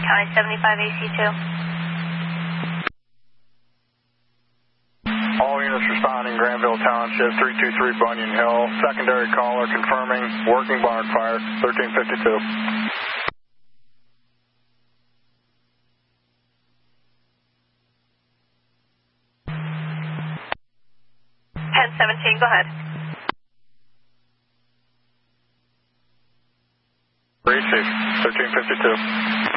I-75 AC2. All units responding, Granville Township, 323 Bunyan Hill. Secondary caller confirming working barn fire, 1352. 1017, go ahead. Receive, 1352.